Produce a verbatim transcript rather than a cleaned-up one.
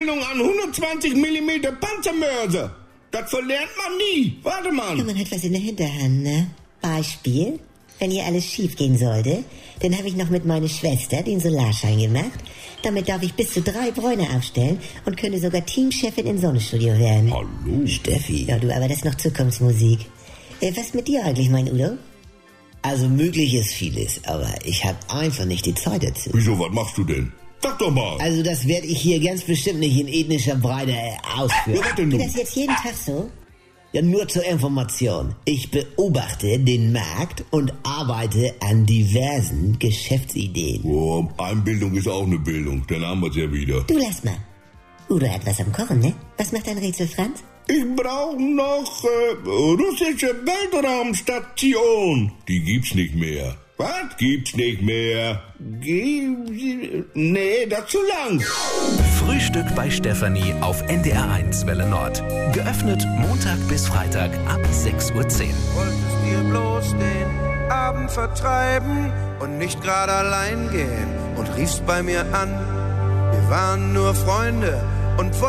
Anbindung an hundertzwanzig Millimeter Panzermörser. Das verlernt man nie. Warte mal. Ja, man hat was in der Hinterhand, ne? Beispiel, wenn hier alles schief gehen sollte, dann habe ich noch mit meiner Schwester den Solarschein gemacht. Damit darf ich bis zu drei Bräune aufstellen und könnte sogar Teamchefin in Sonnenstudio werden. Hallo, Steffi. Ja, du, aber das ist noch Zukunftsmusik. Äh, was mit dir eigentlich, mein Udo? Also möglich ist vieles, aber ich habe einfach nicht die Zeit dazu. Wieso, was machst du denn? Sag doch mal. Also das werde ich hier ganz bestimmt nicht in ethnischer Breite ausführen. Ja, was denn Geht nun? das jetzt jeden Tag so? Ja, nur zur Information. Ich beobachte den Markt und arbeite an diversen Geschäftsideen. Oh, Einbildung ist auch eine Bildung. Dann haben wir's ja wieder. Du, lass mal. Udo hat was am Kochen, ne? Was macht dein Rätsel, Franz? Ich brauche noch äh, russische Weltraumstation. Die gibt's nicht mehr. Was? Gibt's nicht mehr? Gib... Nee, das ist zu lang. Frühstück bei Stefanie auf N D R eins Welle Nord. Geöffnet Montag bis Freitag ab sechs Uhr zehn. Wolltest dir bloß den Abend vertreiben und nicht gerade allein gehen und riefst bei mir an. Wir waren nur Freunde und